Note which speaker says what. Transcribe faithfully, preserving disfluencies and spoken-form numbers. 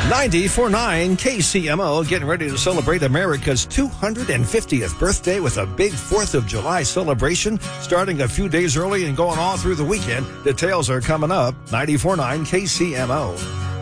Speaker 1: ninety-four point nine K C M O getting ready to celebrate America's two hundred fiftieth birthday with a big fourth of July celebration starting a few days early and going all through the weekend. Details are coming up. ninety-four point nine K C M O.